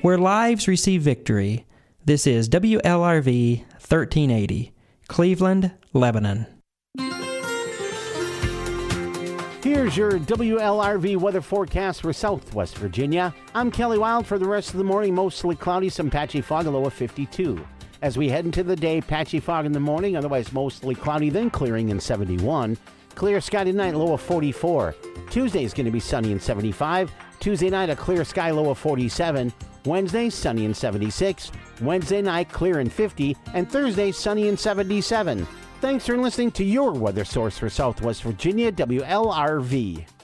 where lives receive victory. This is WLRV 1380, Cleveland, Lebanon. Here's your WLRV weather forecast for Southwest Virginia. I'm Kelly Wild. For the rest of the morning, mostly cloudy, some patchy fog, a low of 52. As we head into the day, patchy fog in the morning, otherwise mostly cloudy, then clearing in 71. Clear sky tonight, low of 44. Tuesday is going to be sunny and 75. Tuesday night, a clear sky, low of 47. Wednesday, sunny and 76. Wednesday night, clear and 50. And Thursday, sunny and 77. Thanks for listening to your weather source for Southwest Virginia, WLRV.